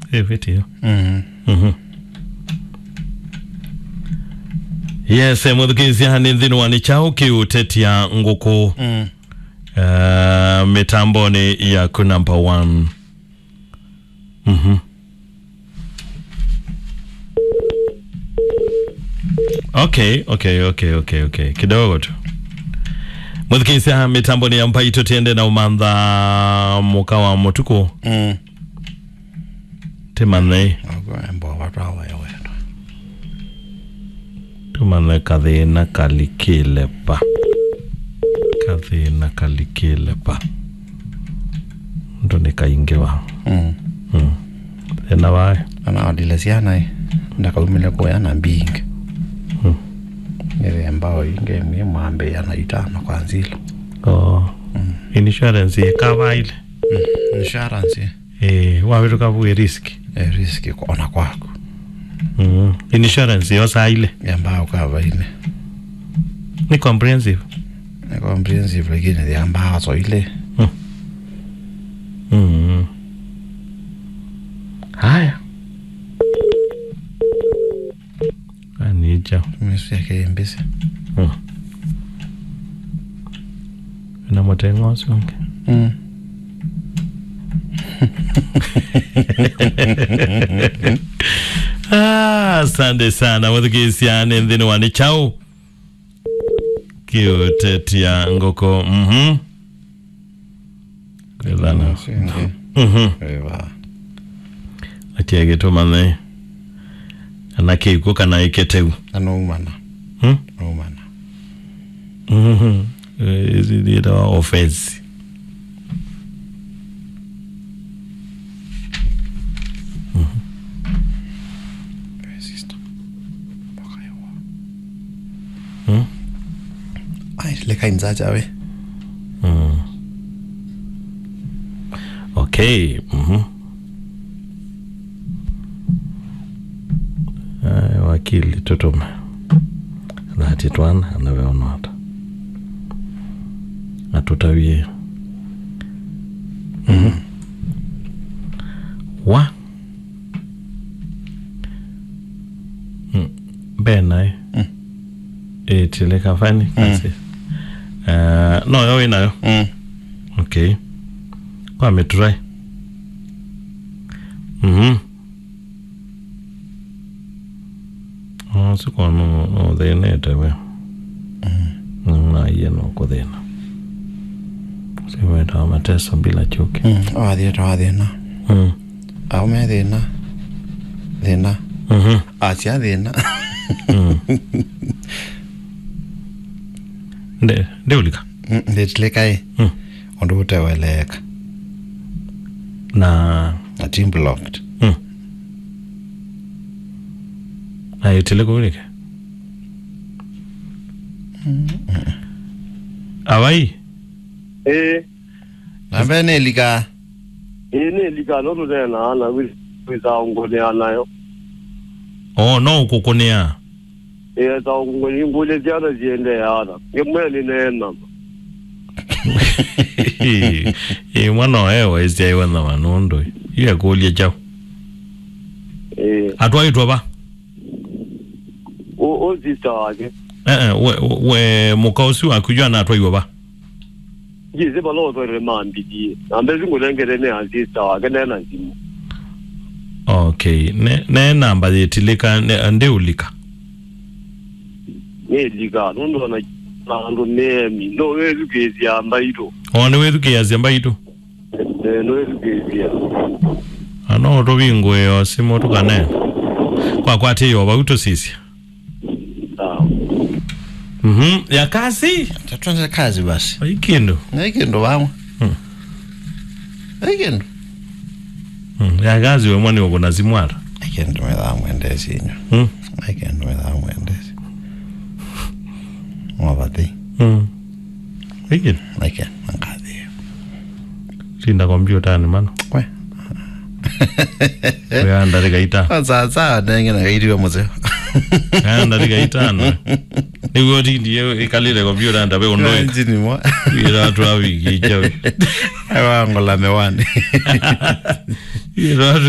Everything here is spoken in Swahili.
Video. Yes, mudhukizi hani ndhinu wanichao kiutetia nguku mitamboni ya ku number 1. Okay. Kidogo tu. Mudhukizi hani mitamboni ya mpa ito tiende na umandha mukawa motuko. Temane. Mbo watawa ya wetu. Tumane kadhina kalikile pa. Ndo nikaingiwa. Tena wae. Ana adilesiana ndaka umile kwa yana mbingi. Nile ambao inge mwambe yana itano kwa nzilo. Insurance kawa ile. Insurance. Wawitu kabuwe riski. Riski kuona kwako. Insurance yosa ile. Ambao kawa ile. Ni comprehensive. Lakini ya ambao so ile. Haya. Anija. Misi yake mbisi. Na motengo songe. Asante sana wadhikisi ya nendhini wani chao kiutetia ngoko. Kwezana atiage to mane anake ikuka na iketeu umana. Is it offense? Leka inzaja we. Okay. Wakili tutume dhati tuana anaweonota atutawie wa bena chile kafani kasi no yo inayo okay kwa metrai siko no dheneta we na yeno kodena siwe ta mateso bila chuki adhiena au me dhena acha dhena ndeulika ndetleka ondo uteweleka na team blocked ayitile kulike awai nambe nelika nelika lo tena na wiza ngone anayo no kukonea za ngone ngole jana jiende yana ngemeli nena mwana wewe isiaiwa na manondo iya kulia chao atwaitwa ba o sister wake we mukausi wakujua na atwaiwa ba jize balo to remambidi ambe zingolengere ne sister wake nena nzimu. Okay ne namba yetilika ndeulika nelika ndo na ndo nemi no wedukezi ambaito ne wedukezi ambaito no wedukezi ano to bingwe osimo tukane kwa tiyo ba utosisi ya kazi tatwanza kazi basi ikindo bamwe ikindo ya kazi we mwani wako nazimwara ikindo mela mwendezi inyo ikindo mela mwendezi mwabati ikindo ngazi sinda kompyuta ni mano we anda rikaita sasa nenge na gaiti wa mzee anda rikaita ni wodi ndiye ikalile kompyuta ndabe ondoe njini mwa ira tu awi gijawi awa ngola mewani ira